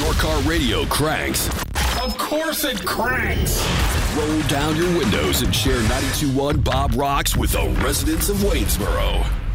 Your car radio cranks. Of course it cranks. Roll down your windows and share 92.1 Bob Rocks with the residents of Waynesboro.